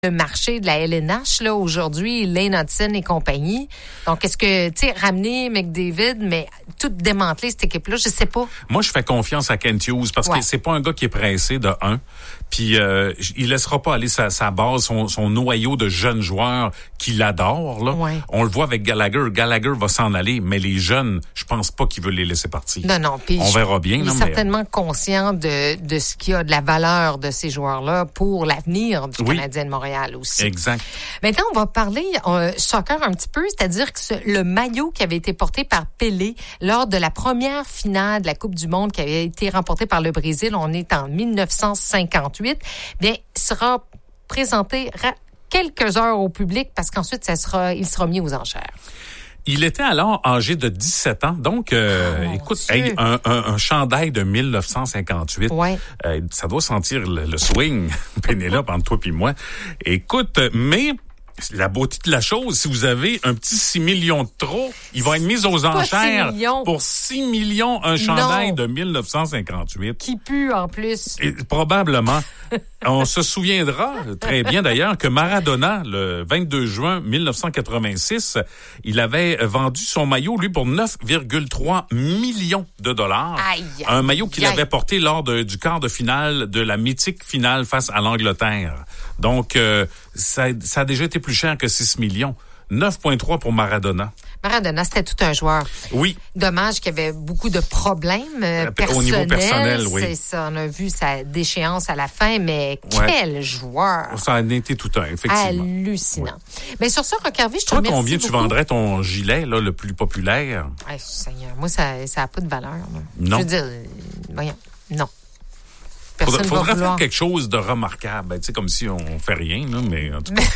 le marché de la LNH, là, aujourd'hui, Lane Hudson et compagnie. Donc, est-ce que, tu sais, ramener McDavid, mais tout démanteler cette équipe-là, je sais pas. Moi, je fais confiance à Kent Hughes parce que c'est pas un gars qui est pressé de un. Puis, il laissera pas aller sa base, son noyau de jeunes joueurs qu'il adore, là. Ouais. On le voit avec Gallagher. Gallagher va s'en aller, mais les jeunes, je pense pas qu'il veut les laisser partir. Non. Puis on verra bien. Il est certainement conscient de ce qu'il y a, de la valeur de ces joueurs-là pour l'avenir du Canadien de Montréal aussi. Exact. Maintenant, on va parler soccer un petit peu, c'est-à-dire que le maillot qui avait été porté par Pelé lors de la première finale de la Coupe du Monde qui avait été remportée par le Brésil, on est en 1958, bien, sera présenté quelques heures au public parce qu'ensuite, il sera mis aux enchères. Il était alors âgé de 17 ans, donc écoute, un chandail de 1958, ça doit sentir le swing, Pénélope, entre toi et moi. Écoute, mais la beauté de la chose, si vous avez un petit 6 millions de trop, il va être mis aux enchères pour 6 millions un chandail de 1958. Qui pue en plus. Et probablement. On se souviendra très bien d'ailleurs que Maradona, le 22 juin 1986, il avait vendu son maillot, lui, pour 9,3 millions de dollars. Un maillot qu'il avait porté lors du quart de finale de la mythique finale face à l'Angleterre. Donc, ça a déjà été plus cher que 6 millions. 9,3 pour Maradona. Maradona, c'était tout un joueur. Oui. Dommage qu'il y avait beaucoup de problèmes personnels. Au niveau personnel, oui. C'est ça, on a vu sa déchéance à la fin, mais quel joueur! Ça a été tout un, effectivement. Hallucinant. Oui. Mais sur ça, Roch Harvey, je te remercie. Toi, combien beaucoup. Tu vendrais ton gilet, là, le plus populaire? Seigneur, moi, ça n'a pas de valeur. Là. Non. Je veux dire, voyons, non. Faudrait faire quelque chose de remarquable. Tu sais, comme si on fait rien, là, mais en tout cas...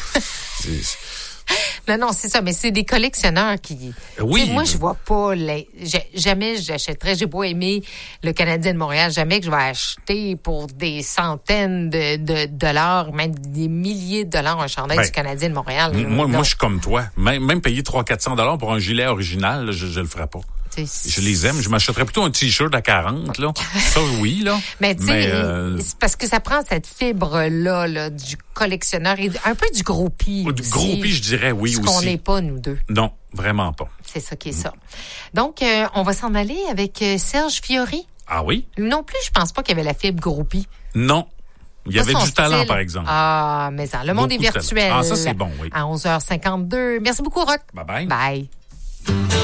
Non, c'est ça, mais c'est des collectionneurs qui... Oui. Moi, je vois pas... Jamais j'achèterais, j'ai pas aimé le Canadien de Montréal, jamais que je vais acheter pour des centaines de dollars, même des milliers de dollars un chandail du Canadien de Montréal. Moi, je suis comme toi. Même payer 300-400 pour un gilet original, je le ferais pas. Je les aime. Je m'achèterais plutôt un T-shirt à 40, là. Ça, oui, là. Mais tu sais, c'est parce que ça prend cette fibre-là, du collectionneur et un peu du groupie. Du groupie, je dirais, oui, ce aussi. qu'on n'est pas, nous deux. Non, vraiment pas. C'est ça qui est ça. Donc, on va s'en aller avec Serge Fiori. Ah oui? Non plus, je pense pas qu'il y avait la fibre groupie. Non. Il y avait du talent, par exemple. Ah, mais ça, le monde est virtuel. Ah, ça, c'est bon, oui. À 11h52. Merci beaucoup, Roch. Bye-bye. Bye.